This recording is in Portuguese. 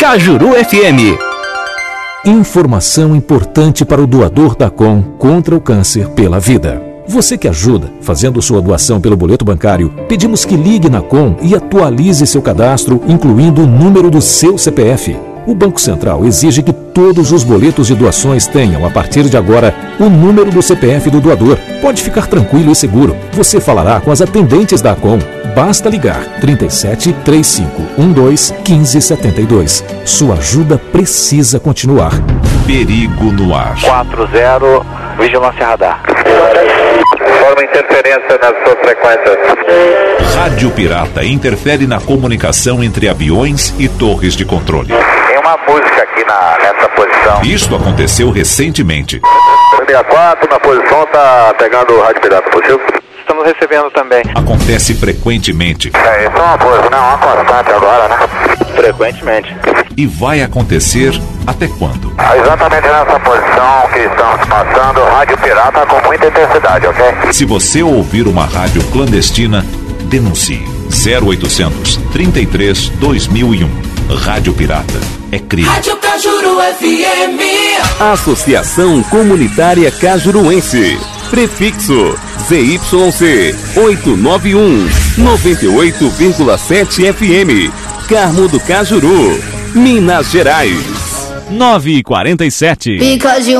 Cajuru FM. Informação importante para o doador da Com contra o câncer pela vida. Você que ajuda fazendo sua doação pelo boleto bancário, pedimos que ligue na Com e atualize seu cadastro, incluindo o número do seu CPF. O Banco Central exige que todos os boletos de doações tenham, a partir de agora, o número do CPF do doador. Pode ficar tranquilo e seguro. Você falará com as atendentes da Com. Basta ligar 37 3512 1572. Sua ajuda precisa continuar. Perigo no ar. 40, vigilância radar. Forma interferência nas suas frequências. Rádio Pirata interfere na comunicação entre aviões e torres de controle. Tem uma música aqui nessa posição. Isto aconteceu recentemente. 64 na posição, tá pegando o Rádio Pirata, possível? Estamos recebendo também. Acontece frequentemente. Isso é uma coisa, né? Uma constante agora, né? Frequentemente. E vai acontecer até quando? Exatamente nessa posição que estamos passando, Rádio Pirata com muita intensidade, ok? Se você ouvir uma rádio clandestina, denuncie. 0800 33 2001. Rádio Pirata é crime. Rádio Cajuru FM. Associação Comunitária Cajuruense. Prefixo ZYC 891 98,7 FM. Carmo do Cajuru, Minas Gerais. 9h47.